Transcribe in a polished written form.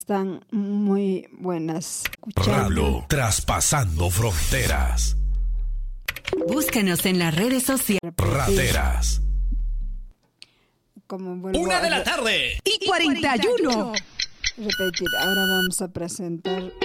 están muy buenas. Radio Traspasando Fronteras. Búscanos en las redes sociales. Praderas. Como vuelvo 1 de la tarde y 41. repetir, ahora vamos a presentar